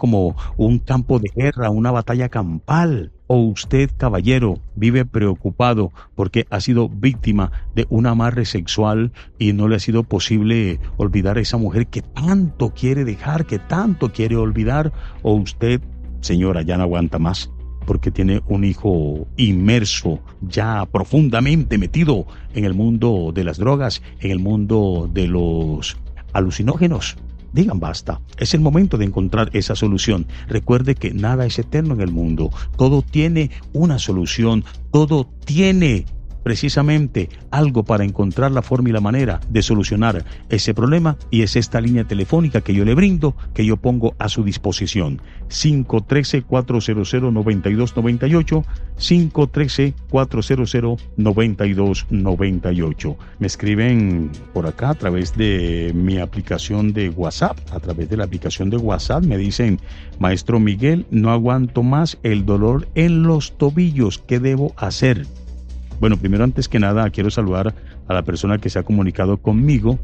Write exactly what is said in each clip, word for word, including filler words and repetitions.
como un campo de guerra, una batalla campal. O usted, caballero, vive preocupado porque ha sido víctima de un amarre sexual y no le ha sido posible olvidar a esa mujer que tanto quiere dejar, que tanto quiere olvidar. O usted, señora, ya no aguanta más porque tiene un hijo inmerso, ya profundamente metido en el mundo de las drogas, en el mundo de los alucinógenos. Digan basta, es el momento de encontrar esa solución. Recuerde que nada es eterno en el mundo, todo tiene una solución, todo tiene precisamente algo para encontrar la forma y la manera de solucionar ese problema, y es esta línea telefónica que yo le brindo, que yo pongo a su disposición. cinco uno tres, cuatro cero cero, nueve dos nueve ocho, cinco uno tres, cuatro cero cero, nueve dos nueve ocho. Me escriben por acá a través de mi aplicación de WhatsApp, a través de la aplicación de WhatsApp me dicen: maestro Miguel, no aguanto más el dolor en los tobillos, ¿qué debo hacer? Bueno, primero, antes que nada, quiero saludar a la persona que se ha comunicado conmigo,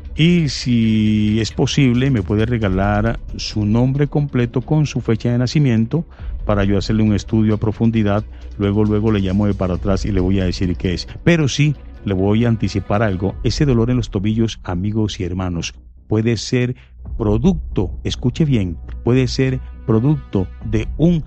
y si es posible me puede regalar su nombre completo con su fecha de nacimiento para yo hacerle un estudio a profundidad. Luego, luego le llamo de para atrás y le voy a decir qué es. Pero sí, le voy a anticipar algo. Ese dolor en los tobillos, amigos y hermanos, puede ser producto, escuche bien, puede ser producto de un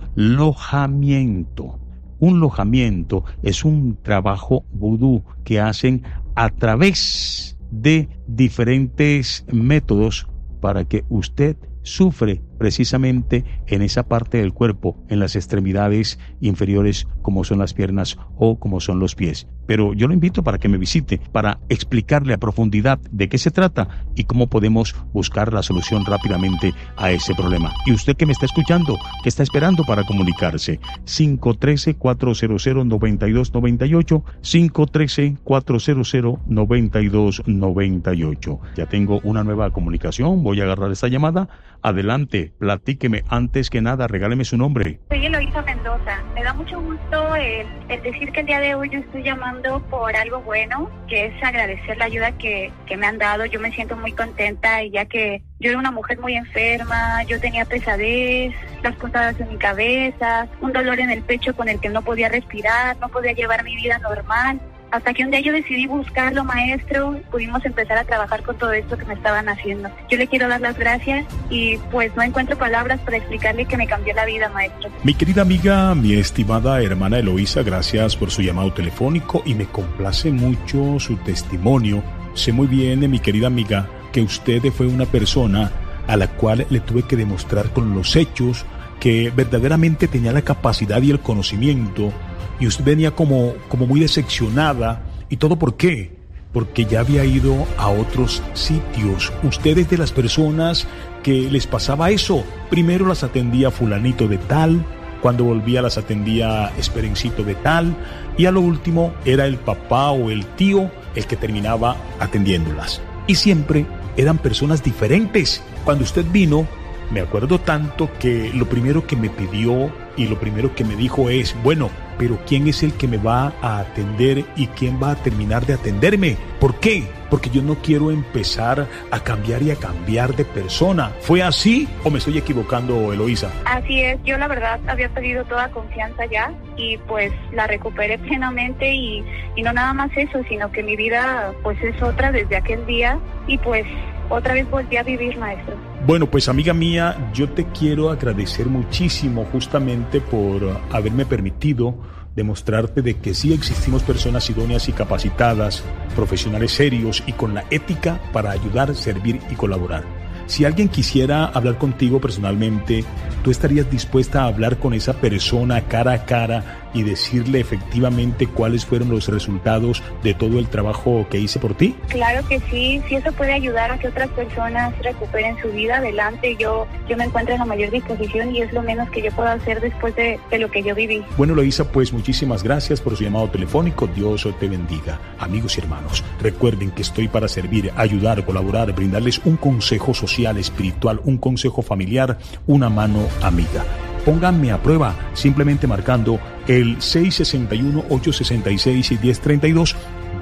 lojamiento. Un lojamiento es un trabajo vudú que hacen a través de diferentes métodos para que usted sufre precisamente en esa parte del cuerpo, en las extremidades inferiores, como son las piernas o como son los pies. Pero yo lo invito para que me visite, para explicarle a profundidad de qué se trata y cómo podemos buscar la solución rápidamente a ese problema. Y usted que me está escuchando, ¿qué está esperando para comunicarse? cinco uno tres, cuatro cero cero, nueve dos nueve ocho, cinco uno tres, cuatro cero cero, nueve dos nueve ocho. Ya tengo una nueva comunicación, voy a agarrar esta llamada. Adelante, platíqueme. Antes que nada, regáleme su nombre. Soy Eloísa Mendoza. Me da mucho gusto el, el decir que el día de hoy yo estoy llamando por algo bueno, que es agradecer la ayuda que, que me han dado. Yo me siento muy contenta, y ya que yo era una mujer muy enferma, yo tenía pesadez, las puntadas en mi cabeza, un dolor en el pecho con el que no podía respirar, no podía llevar mi vida normal. Hasta que un día yo decidí buscarlo, maestro, pudimos empezar a trabajar con todo esto que me estaban haciendo. Yo le quiero dar las gracias y pues no encuentro palabras para explicarle que me cambió la vida, maestro. Mi querida amiga, mi estimada hermana Eloísa, gracias por su llamado telefónico y me complace mucho su testimonio. Sé muy bien, mi querida amiga, que usted fue una persona a la cual le tuve que demostrar con los hechos que verdaderamente tenía la capacidad y el conocimiento. Y usted venía como, como muy decepcionada. ¿Y todo por qué? Porque ya había ido a otros sitios. Usted es de las personas que les pasaba eso. Primero las atendía fulanito de tal, cuando volvía las atendía Esperencito de tal, y a lo último era el papá o el tío el que terminaba atendiéndolas. Y siempre eran personas diferentes. Cuando usted vino, me acuerdo tanto que lo primero que me pidió y lo primero que me dijo es: bueno, pero ¿quién es el que me va a atender y quién va a terminar de atenderme? ¿Por qué? Porque yo no quiero empezar a cambiar y a cambiar de persona. ¿Fue así o me estoy equivocando, Eloísa? Así es, yo la verdad había perdido toda confianza ya y pues la recuperé plenamente y, y no nada más eso, sino que mi vida pues es otra desde aquel día y pues otra vez volví a vivir, maestro. Bueno, pues amiga mía, yo te quiero agradecer muchísimo justamente por haberme permitido demostrarte de que sí existimos personas idóneas y capacitadas, profesionales serios y con la ética para ayudar, servir y colaborar. Si alguien quisiera hablar contigo personalmente, ¿tú estarías dispuesta a hablar con esa persona cara a cara y decirle efectivamente cuáles fueron los resultados de todo el trabajo que hice por ti? Claro que sí, si eso puede ayudar a que otras personas recuperen su vida, adelante, yo, yo me encuentro en la mayor disposición y es lo menos que yo puedo hacer después de, de lo que yo viví. Bueno, Eloísa, pues muchísimas gracias por su llamado telefónico, Dios te bendiga. Amigos y hermanos, recuerden que estoy para servir, ayudar, colaborar, brindarles un consejo social, espiritual, un consejo familiar, una mano amiga. Pónganme a prueba simplemente marcando el seis seis uno, ocho seis seis, uno cero tres dos.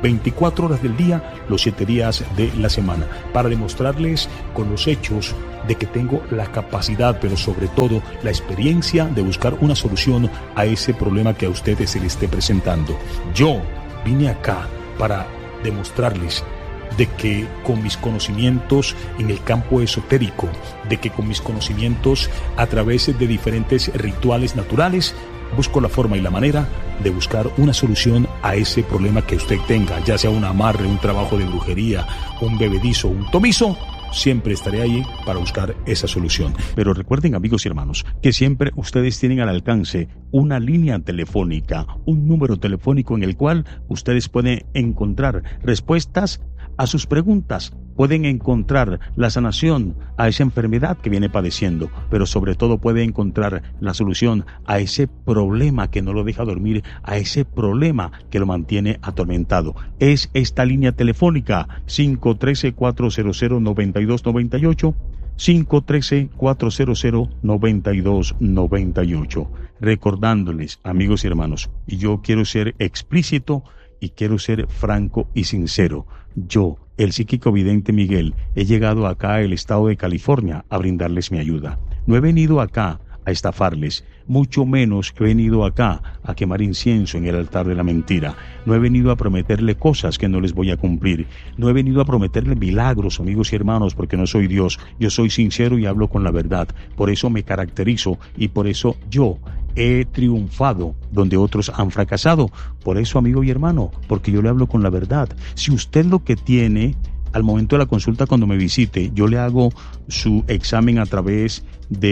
veinticuatro horas del día, los siete días de la semana, para demostrarles con los hechos de que tengo la capacidad, pero sobre todo la experiencia de buscar una solución a ese problema que a ustedes se les esté presentando. Yo vine acá para demostrarles de que con mis conocimientos en el campo esotérico, de que con mis conocimientos a través de diferentes rituales naturales, busco la forma y la manera de buscar una solución a ese problema que usted tenga, ya sea un amarre, un trabajo de brujería, un bebedizo, un tomizo. Siempre estaré ahí para buscar esa solución. Pero recuerden, amigos y hermanos, que siempre ustedes tienen al alcance una línea telefónica, un número telefónico en el cual ustedes pueden encontrar respuestas a sus preguntas, pueden encontrar la sanación a esa enfermedad que viene padeciendo, pero sobre todo pueden encontrar la solución a ese problema que no lo deja dormir, a ese problema que lo mantiene atormentado. Es esta línea telefónica cinco uno tres, cuatro cero cero, nueve dos nueve ocho, cinco uno tres, cuatro cero cero, nueve dos nueve ocho. Recordándoles, amigos y hermanos, y yo quiero ser explícito y quiero ser franco y sincero. Yo, el psíquico vidente Miguel, he llegado acá al estado de California a brindarles mi ayuda. No he venido acá a estafarles, mucho menos he venido acá a quemar incienso en el altar de la mentira. No he venido a prometerle cosas que no les voy a cumplir. No he venido a prometerle milagros, amigos y hermanos, porque no soy Dios. Yo soy sincero y hablo con la verdad. Por eso me caracterizo y por eso yo he triunfado donde otros han fracasado. Por eso, amigo y hermano, porque yo le hablo con la verdad. Si usted lo que tiene al momento de la consulta, cuando me visite, yo le hago su examen a través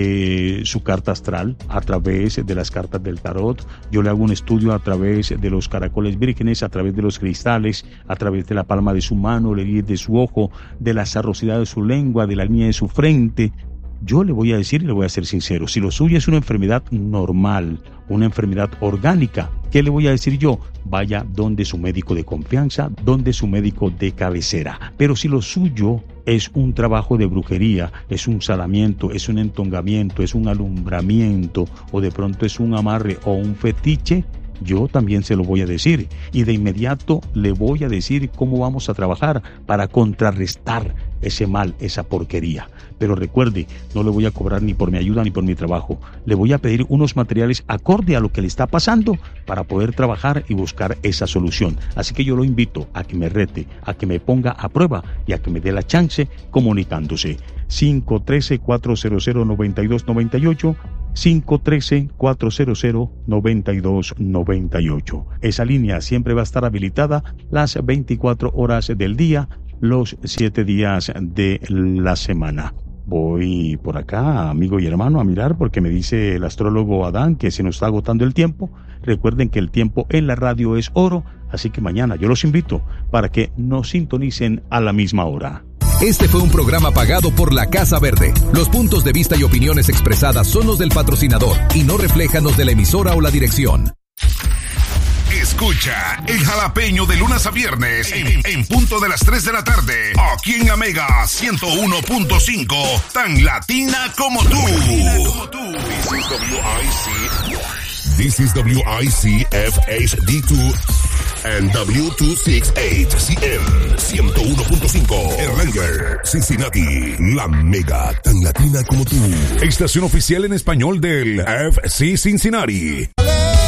de su carta astral, a través de las cartas del tarot, yo le hago un estudio a través de los caracoles vírgenes, a través de los cristales, a través de la palma de su mano, la línea de su ojo, de la sarrosidad de su lengua, de la línea de su frente. Yo le voy a decir y le voy a ser sincero, si lo suyo es una enfermedad normal, una enfermedad orgánica, ¿qué le voy a decir yo? Vaya donde su médico de confianza, donde su médico de cabecera. Pero si lo suyo es un trabajo de brujería, es un salamiento, es un entongamiento, es un alumbramiento, o de pronto es un amarre o un fetiche, yo también se lo voy a decir. Y de inmediato le voy a decir cómo vamos a trabajar para contrarrestar ese mal, esa porquería. Pero recuerde, no le voy a cobrar ni por mi ayuda ni por mi trabajo. Le voy a pedir unos materiales acorde a lo que le está pasando para poder trabajar y buscar esa solución. Así que yo lo invito a que me rete, a que me ponga a prueba y a que me dé la chance comunicándose. cinco uno tres, cuatro cero cero, nueve dos nueve ocho, cinco uno tres, cuatro cero cero, nueve dos nueve ocho. Esa línea siempre va a estar habilitada las veinticuatro horas del día, los siete días de la semana. Voy por acá, amigo y hermano, a mirar porque me dice el astrólogo Adán que se nos está agotando el tiempo. Recuerden que el tiempo en la radio es oro, así que mañana yo los invito para que nos sintonicen a la misma hora. Este fue un programa pagado por la Casa Verde. Los puntos de vista y opiniones expresadas son los del patrocinador y no reflejan los de la emisora o la dirección. Escucha El Jalapeño de lunes a viernes en, en punto de las tres de la tarde, aquí en la Mega ciento uno punto cinco, tan latina como tú. This is W I C F H D two and W doscientos sesenta y ocho C M ciento uno punto cinco Erlanger, Cincinnati, la Mega tan latina como tú. Estación oficial en español del F C Cincinnati.